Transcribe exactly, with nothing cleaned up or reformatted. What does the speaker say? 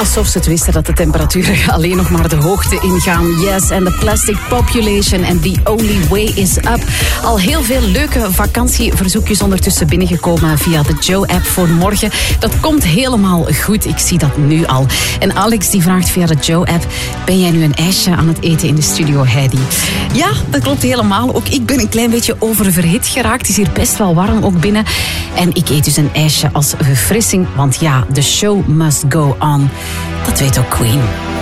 Alsof ze het wisten dat de temperaturen alleen nog maar de hoogte ingaan. Yes, and the plastic population and the only way is up. Al heel veel leuke vakantieverzoekjes ondertussen binnengekomen via de Joe-app voor morgen. Dat komt helemaal goed, ik zie dat nu al. En Alex die vraagt via de Joe-app, ben jij nu een ijsje aan het eten in de studio, Heidi? Ja, dat klopt helemaal. Ook ik ben een klein beetje oververhit geraakt. Het is hier best wel warm ook binnen. En ik eet dus een ijsje als verfrissing, want ja, the show must go on. Dat weet ook Queen.